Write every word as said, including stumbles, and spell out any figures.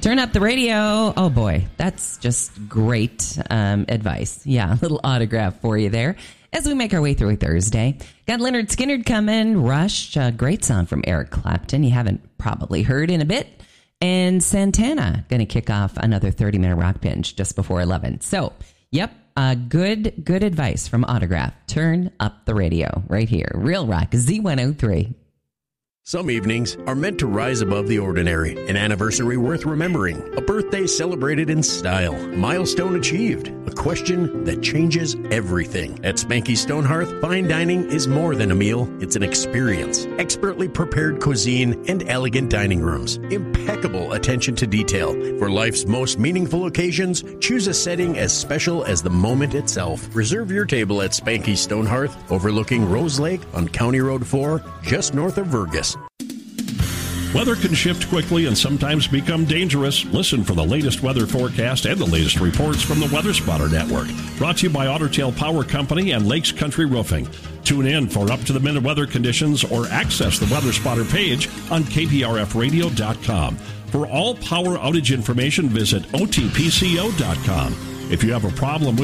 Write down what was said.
Turn up the radio. Oh, boy. That's just great um, advice. Yeah, a little autograph for you there as we make our way through Thursday. Got Leonard Skinner coming. Rush. A great song from Eric Clapton. You haven't probably heard in a bit. And Santana going to kick off another thirty-minute rock binge just before eleven. So, yep, uh, good good advice from Autograph. Turn up the radio right here. Real Rock Z one oh three. Some evenings are meant to rise above the ordinary. An anniversary worth remembering. A birthday celebrated in style. Milestone achieved. A question that changes everything. At Spanky Stonehearth, fine dining is more than a meal. It's an experience. Expertly prepared cuisine and elegant dining rooms. Impeccable attention to detail. For life's most meaningful occasions, choose a setting as special as the moment itself. Reserve your table at Spanky Stonehearth, overlooking Rose Lake on County Road four, just north of Vergas. Weather can shift quickly and sometimes become dangerous. Listen for the latest weather forecast and the latest reports from the Weather Spotter Network. Brought to you by Otter Tail Power Company and Lakes Country Roofing. Tune in for up-to-the-minute weather conditions or access the Weather Spotter page on K P R F radio dot com. For all power outage information, visit O T P C O dot com. If you have a problem with